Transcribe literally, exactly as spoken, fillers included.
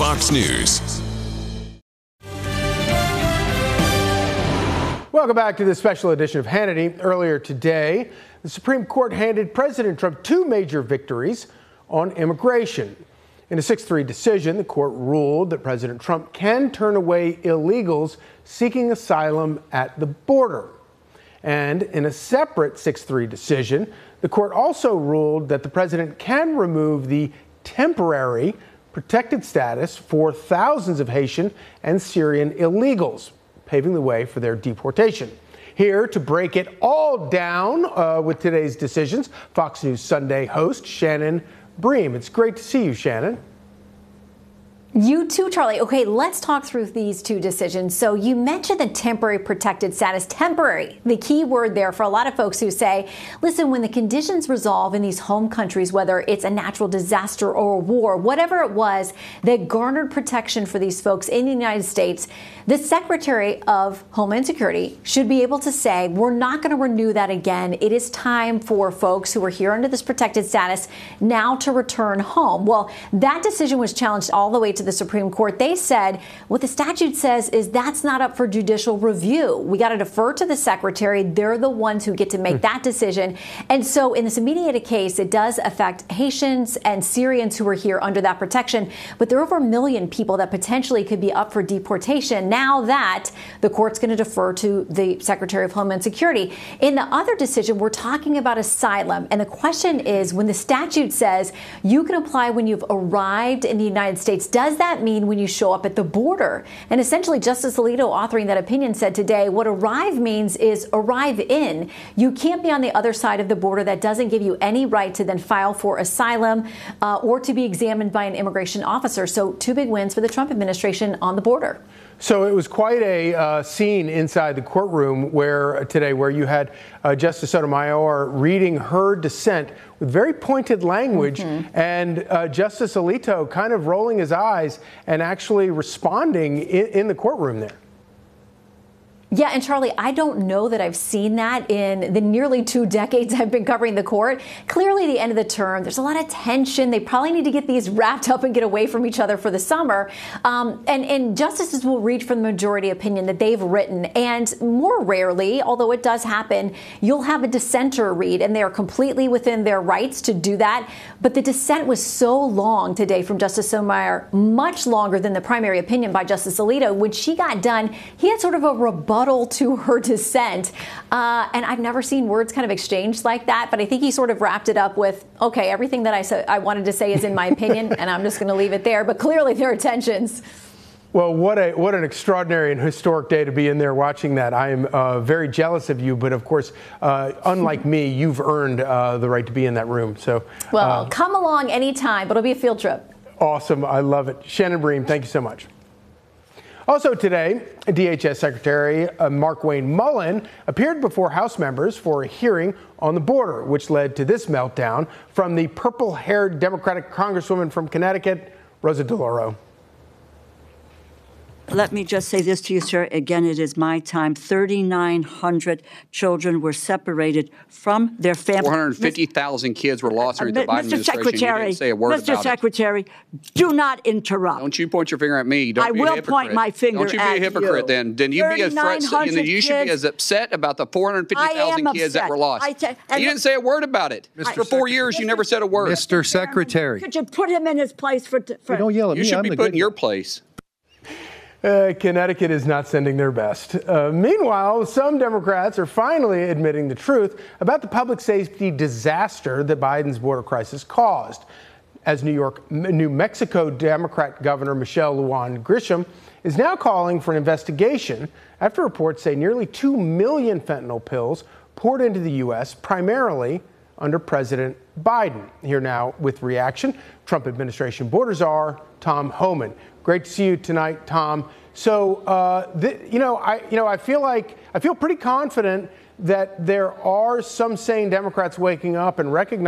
Fox News. Welcome back to this special edition of Hannity. Earlier today, the Supreme Court handed President Trump two major victories on immigration. In a six three decision, the court ruled that President Trump can turn away illegals seeking asylum at the border. And in a separate six three decision, the court also ruled that the president can remove the temporary protected status for thousands of Haitian and Syrian illegals, paving the way for their deportation. Here to break it all down uh, with today's decisions, Fox News Sunday host Shannon Bream. It's great to see you, Shannon. You too, Charlie. Okay, let's talk through these two decisions. So you mentioned the temporary protected status. Temporary, the key word there for a lot of folks who say, listen, when the conditions resolve in these home countries, whether it's a natural disaster or a war, whatever it was that garnered protection for these folks in the United States, the Secretary of Homeland Security should be able to say, we're not going to renew that again. It is time for folks who are here under this protected status now to return home. Well, that decision was challenged all the way to to the Supreme Court. They said what the statute says is that's not up for judicial review. We got to defer to the secretary. They're the ones who get to make that decision. And so in this immediate case, it does affect Haitians and Syrians who are here under that protection. But there are over a million people that potentially could be up for deportation now that the court's going to defer to the Secretary of Homeland Security. In the other decision, we're talking about asylum. And the question is, when the statute says you can apply when you've arrived in the United States, does Does that mean when you show up at the border? And essentially, Justice Alito, authoring that opinion, said today, what arrive means is arrive in. You can't be on the other side of the border. That doesn't give you any right to then file for asylum uh, or to be examined by an immigration officer. So two big wins for the Trump administration on the border. So it was quite a uh, scene inside the courtroom where uh, today where you had uh, Justice Sotomayor reading her dissent with very pointed language, mm-hmm. and uh, Justice Alito kind of rolling his eyes and actually responding in, in the courtroom there. Yeah, and Charlie, I don't know that I've seen that in the nearly two decades I've been covering the court. Clearly, the end of the term, there's a lot of tension. They probably need to get these wrapped up and get away from each other for the summer. Um, and, and justices will read from the majority opinion that they've written. And more rarely, although it does happen, you'll have a dissenter read, and they are completely within their rights to do that. But the dissent was so long today from Justice Sotomayor, much longer than the primary opinion by Justice Alito. When she got done, he had sort of a rebuttal to her dissent. Uh, and I've never seen words kind of exchanged like that. But I think he sort of wrapped it up with, OK, everything that I, sa- I wanted to say is in my opinion, and I'm just going to leave it there. But clearly there are tensions. Well, what a what an extraordinary and historic day to be in there watching that. I am uh, very jealous of you. But of course, uh, unlike me, you've earned uh, the right to be in that room. So, well, uh, come along anytime. But it'll be a field trip. Awesome. I love it. Shannon Bream, thank you so much. Also today, D H S Secretary uh, Markwayne Mullin appeared before House members for a hearing on the border, which led to this meltdown from the purple-haired Democratic Congresswoman from Connecticut, Rosa DeLauro. Let me just say this to you, sir. Again, it is my time. thirty-nine hundred children were separated from their families. four hundred fifty thousand kids were lost during the Biden administration. Mister Secretary, you didn't say a word Mister about Secretary, it. do not interrupt. Don't you point your finger at me. Don't I be a will hypocrite. point my finger Don't you be at a hypocrite you. then. Then you be as threat, then you should be as upset about the four hundred fifty thousand kids that were lost. I te- you didn't say a word about it. Mister For four years, Mister you never said a word. Mister Secretary. Could you put him in his place for... for Hey, don't yell at you me. should I'm be the put in good your one. place. Uh, Connecticut is not sending their best. Uh, meanwhile, some Democrats are finally admitting the truth about the public safety disaster that Biden's border crisis caused. As New York, New Mexico Democrat Governor Michelle Lujan Grisham is now calling for an investigation after reports say nearly two million fentanyl pills poured into the U S, primarily under President Biden. Here now with reaction, Trump administration border czar Tom Homan. Great to see you tonight, Tom. So, uh, th- you know, I, you know, I feel like I feel pretty confident that there are some sane Democrats waking up and recognizing